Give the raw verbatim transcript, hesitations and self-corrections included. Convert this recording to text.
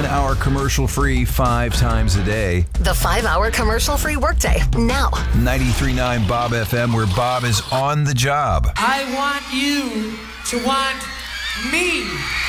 one hour commercial free five times a day. The five-hour commercial-free workday, now. ninety-three point nine Bob F M, where Bob is on the job. I want you to want me.